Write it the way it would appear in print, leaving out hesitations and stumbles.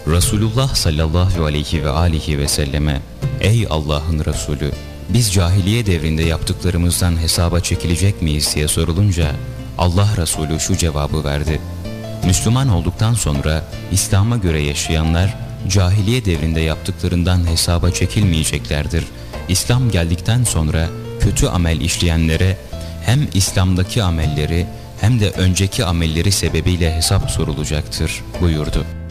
Resulullah sallallahu aleyhi ve aleyhi ve selleme "Ey Allah'ın Resulü, biz cahiliye devrinde yaptıklarımızdan hesaba çekilecek miyiz?" diye sorulunca Allah Resulü şu cevabı verdi: Müslüman olduktan sonra İslam'a göre yaşayanlar cahiliye devrinde yaptıklarından hesaba çekilmeyeceklerdir. İslam geldikten sonra kötü amel işleyenlere hem İslam'daki amelleri hem de önceki amelleri sebebiyle hesap sorulacaktır buyurdu.